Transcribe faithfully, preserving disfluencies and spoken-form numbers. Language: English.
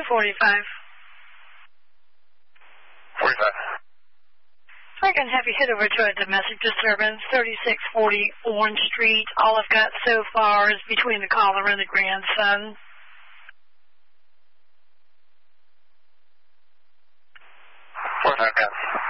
forty-five. forty-five. So I can have you head over to a domestic disturbance, thirty-six forty Orange Street. All I've got so far is between the caller and the grandson. forty-five, guys.